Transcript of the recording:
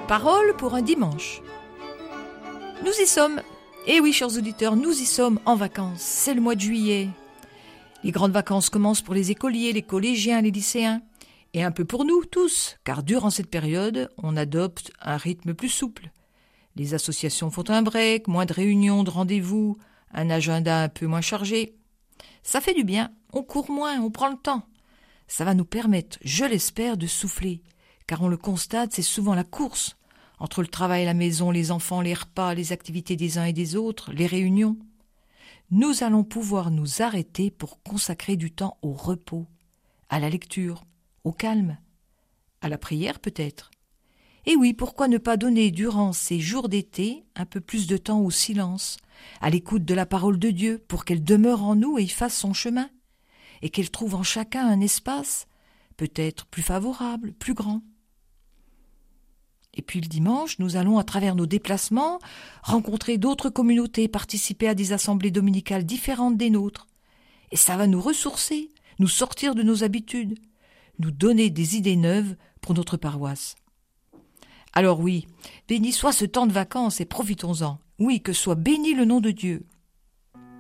Parole pour un dimanche. Nous y sommes. Eh oui, chers auditeurs, nous y sommes en vacances. C'est le mois de juillet. Les grandes vacances commencent pour les écoliers, les collégiens, les lycéens. Et un peu pour nous tous, car durant cette période, on adopte un rythme plus souple. Les associations font un break, moins de réunions, de rendez-vous, un agenda un peu moins chargé. Ça fait du bien, on court moins, on prend le temps. Ça va nous permettre, je l'espère, de souffler. Car on le constate, c'est souvent la course. Entre le travail à la maison, les enfants, les repas, les activités des uns et des autres, les réunions. Nous allons pouvoir nous arrêter pour consacrer du temps au repos, à la lecture, au calme, à la prière peut-être. Et oui, pourquoi ne pas donner durant ces jours d'été un peu plus de temps au silence, à l'écoute de la parole de Dieu pour qu'elle demeure en nous et y fasse son chemin, et qu'elle trouve en chacun un espace peut-être plus favorable, plus grand. Et puis le dimanche, nous allons, à travers nos déplacements, rencontrer d'autres communautés, participer à des assemblées dominicales différentes des nôtres. Et ça va nous ressourcer, nous sortir de nos habitudes, nous donner des idées neuves pour notre paroisse. Alors oui, béni soit ce temps de vacances et profitons-en. Oui, que soit béni le nom de Dieu.